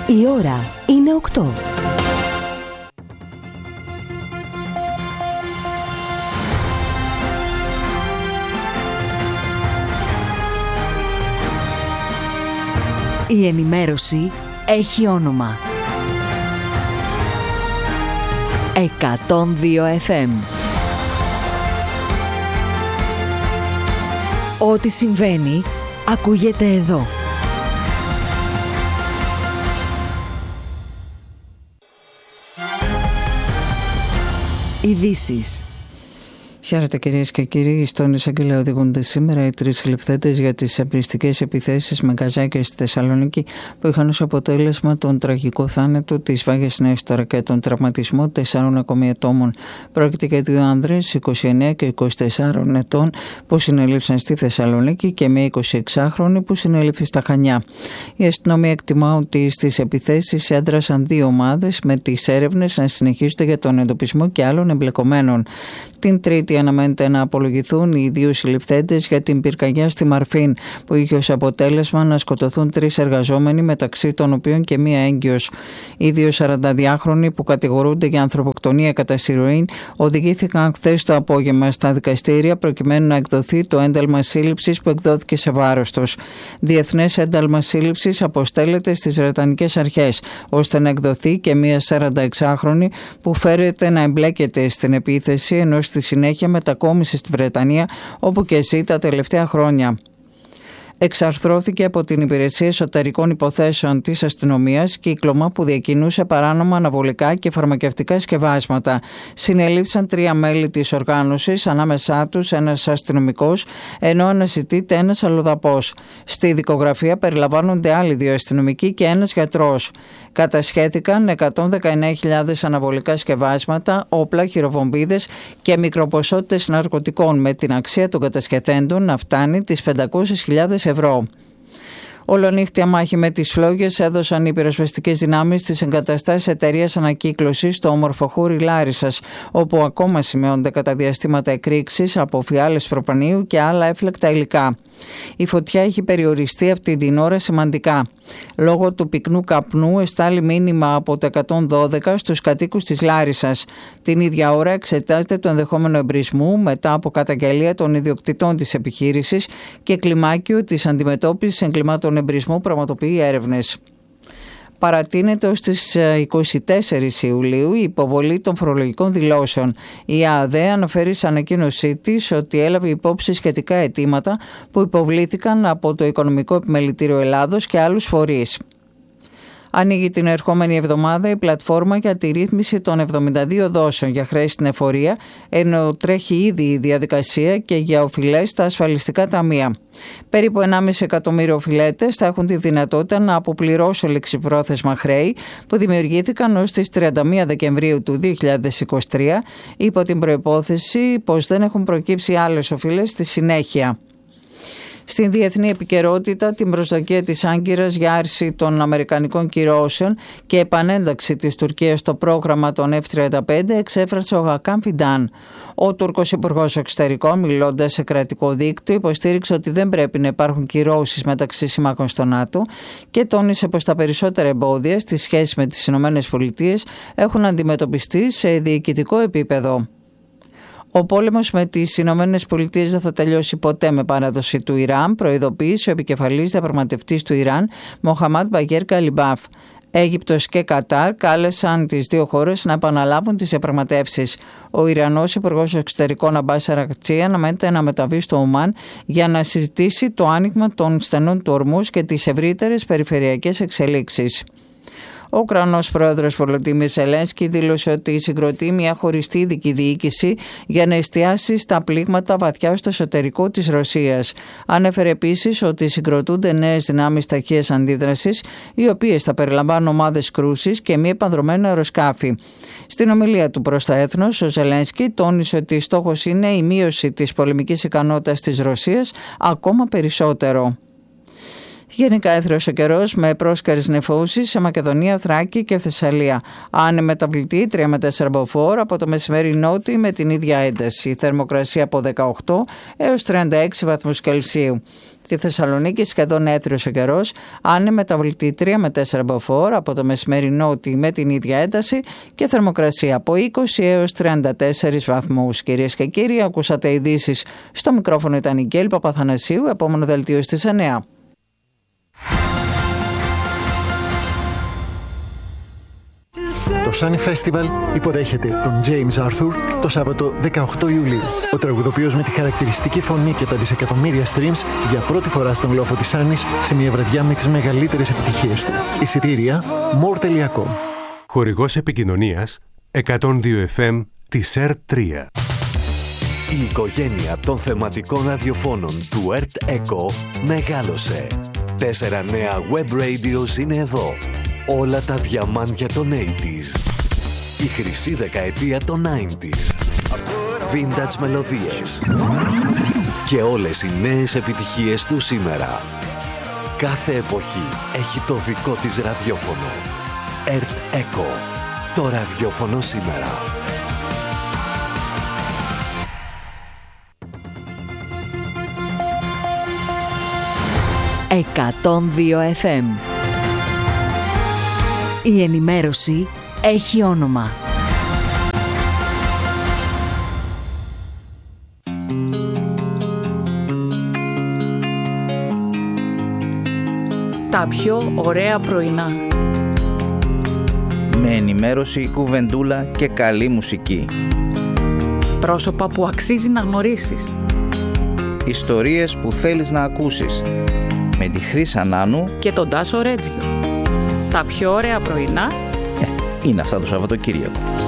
Η ώρα είναι 8. Η ενημέρωση έχει όνομα. 102 FM. Ό,τι συμβαίνει, ακούγεται εδώ. Ειδήσεις. Χαίρετε κυρίες και κύριοι. Στον εισαγγελέα οδηγούνται σήμερα οι 3 συλληφθέντες για τις απειλιστικές επιθέσεις με γκαζάκια στη Θεσσαλονίκη που είχαν ως αποτέλεσμα τον τραγικό θάνατο της Βάγιας Νέστορα και τον τραυματισμό 4 ακόμη ατόμων. Πρόκειται για 2 άνδρες 29 και 24 ετών που συνελήφθησαν στη Θεσσαλονίκη και μια 26χρονη που συνελήφθη στα Χανιά. Η αστυνομία εκτιμά ότι στις επιθέσεις έδρασαν 2 ομάδες με τις έρευνες να συνεχίζονται για τον εντοπισμό και άλλων εμπλεκομένων. Την Τρίτη αναμένεται να απολογηθούν οι 2 συλληφθέντες για την πυρκαγιά στη Μαρφίν που είχε ως αποτέλεσμα να σκοτωθούν 3 εργαζόμενοι, μεταξύ των οποίων και μία έγκυος. Οι 2 42χρονοι που κατηγορούνται για ανθρωποκτονία κατά συρροήν οδηγήθηκαν χθες το απόγευμα στα δικαστήρια προκειμένου να εκδοθεί το ένταλμα σύλληψης που εκδόθηκε σε βάρος τους. Διεθνές ένταλμα σύλληψης αποστέλλεται στις Βρετανικές αρχές ώστε να εκδοθεί και μία 46χρονη που φέρεται να εμπλέκεται στην επίθεση, ενώ στη συνέχεια μετακόμισε στη Βρετανία όπου και ζει τα τελευταία χρόνια. Εξαρθρώθηκε από την Υπηρεσία Εσωτερικών Υποθέσεων της Αστυνομίας κύκλωμα που διακινούσε παράνομα αναβολικά και φαρμακευτικά σκευάσματα. Συνελήφθησαν 3 μέλη της οργάνωσης, ανάμεσά τους ένας αστυνομικός, ενώ αναζητείται ένας αλλοδαπός. Στη δικογραφία περιλαμβάνονται άλλοι 2 αστυνομικοί και ένας γιατρός. Κατασχέθηκαν 119.000 αναβολικά σκευάσματα, όπλα, χειροβομβίδες και μικροποσότητες ναρκωτικών, με την αξία των κατασχεθέντων να φτάνει τις 500.000 ευρώ. Ολονύχτια μάχη με τις φλόγες έδωσαν οι πυροσβεστικές δυνάμεις στις εγκαταστάσεις εταιρείας ανακύκλωσης στο όμορφο Χούρι Λάρισσας, όπου ακόμα σημειώνονται κατά διαστήματα εκρήξεις από φιάλες προπανίου και άλλα έφλεκτα υλικά. Η φωτιά έχει περιοριστεί αυτή την ώρα σημαντικά. Λόγω του πυκνού καπνού εστάλει μήνυμα από το 112 στους κατοίκους της Λάρισσας. Την ίδια ώρα εξετάζεται το ενδεχόμενο εμπρισμού μετά από καταγγελία των ιδιοκτητών της επιχείρησης και κλιμάκιο της αντιμετώπισης εγκλημάτων εμπρισμού πραγματοποιεί έρευνες. Παρατείνεται ως τις 24 Ιουλίου η υποβολή των φορολογικών δηλώσεων. Η ΑΑΔΕ αναφέρει σε ανακοίνωσή της ότι έλαβε υπόψη σχετικά αιτήματα που υποβλήθηκαν από το Οικονομικό Επιμελητήριο Ελλάδος και άλλους φορείς. Ανοίγει την ερχόμενη εβδομάδα η πλατφόρμα για τη ρύθμιση των 72 δόσεων για χρέη στην εφορία, ενώ τρέχει ήδη η διαδικασία και για οφειλές στα ασφαλιστικά ταμεία. Περίπου 1,5 εκατομμύριο οφειλέτες θα έχουν τη δυνατότητα να αποπληρώσουν ληξιπρόθεσμα χρέη που δημιουργήθηκαν ως τις 31 Δεκεμβρίου του 2023, υπό την προϋπόθεση πως δεν έχουν προκύψει άλλες οφειλές στη συνέχεια. Στην διεθνή επικαιρότητα, την προσδοκία της Άγκυρας για άρση των αμερικανικών κυρώσεων και επανένταξη της Τουρκίας στο πρόγραμμα των F-35 εξέφρασε ο Γακάν Φιντάν. Ο Τούρκος Υπουργός Εξωτερικών, μιλώντας σε κρατικό δίκτυο, υποστήριξε ότι δεν πρέπει να υπάρχουν κυρώσεις μεταξύ συμμάχων στο ΝΑΤΟ και τόνισε πως τα περισσότερα εμπόδια στη σχέση με τις ΗΠΑ έχουν αντιμετωπιστεί σε διοικητικό επίπεδο. Ο πόλεμος με τις Ηνωμένες Πολιτείες δεν θα τελειώσει ποτέ με παράδοση του Ιράν, προειδοποίησε ο επικεφαλής διαπραγματευτής του Ιράν, Μοχαμάντ Μπαγέρ Καλιμπάφ. Αίγυπτος και Κατάρ κάλεσαν τις 2 χώρες να επαναλάβουν τις διαπραγματεύσεις. Ο Ιρανός Υπουργός Εξωτερικών Αμπάς Αρακτσί αναμένεται να μεταβεί στο Ομάν για να συζητήσει το άνοιγμα των στενών του Ορμούς και τις ευρύτερες περιφερειακές εξελίξεις. Ο Ουκρανός πρόεδρος Βολοντίμιρ Ζελένσκι δήλωσε ότι συγκροτεί μια χωριστή ειδική διοίκηση για να εστιάσει στα πλήγματα βαθιά στο εσωτερικό της Ρωσίας. Ανέφερε επίσης ότι συγκροτούνται νέες δυνάμεις ταχείας αντίδρασης, οι οποίες θα περιλαμβάνουν ομάδες κρούσης και μη επανδρομένα αεροσκάφη. Στην ομιλία του προς το έθνος, ο Ζελένσκι τόνισε ότι στόχος είναι η μείωση της πολεμικής ικανότητας της Ρωσίας ακόμα περισσότερο. Γενικά έθριος ο καιρός με πρόσκαιρες νεφώσεις σε Μακεδονία, Θράκη και Θεσσαλία. Ανεμεταβλητή 3 με 4 μποφόρ, από το μεσημέρι νότι με την ίδια ένταση. Θερμοκρασία από 18 έως 36 βαθμούς Κελσίου. Στη Θεσσαλονίκη σχεδόν έθριος ο καιρός, ανεμεταβλητή 3 με 4 μποφόρ, από το μεσημέρι νότι με την ίδια ένταση και θερμοκρασία από 20 έως 34 βαθμούς. Κυρίες και κύριοι, ακούσατε ειδήσεις. Στο μικρόφωνο ήταν η Γκέλ Παπαθανασίου, επόμενο δελτίο στις 9. Το Sunny Festival υποδέχεται τον James Arthur το Σάββατο 18 Ιουλίου. Ο τραγουδοποιός με τη χαρακτηριστική φωνή και τα δισεκατομμύρια streams για πρώτη φορά στον λόφο της Άννης σε μια βραδιά με τις μεγαλύτερες επιτυχίες του. Εισιτήρια more.com. Χορηγός επικοινωνίας 102 FM της ΕΡΤ3. Η οικογένεια των θεματικών ραδιοφώνων του ΕΡΤ Echo μεγάλωσε. 4 νέα web radios είναι εδώ. Όλα τα διαμάντια των 80s. Η χρυσή δεκαετία των 90s. Vintage μελωδίες. Και όλες οι νέες επιτυχίες του σήμερα. Κάθε εποχή έχει το δικό της ραδιόφωνο. ΕΡΤ Echo. Το ραδιόφωνο σήμερα. «102 FM». Η ενημέρωση έχει όνομα. Τα πιο ωραία πρωινά. Με ενημέρωση, κουβεντούλα και καλή μουσική. Πρόσωπα που αξίζει να γνωρίσεις. Ιστορίες που θέλεις να ακούσεις. Με τη Χρύσα Νάνου Και τον Τάσο Ρέτζιο. Τα πιο ωραία πρωινά είναι αυτά το Σαββατοκύριακο.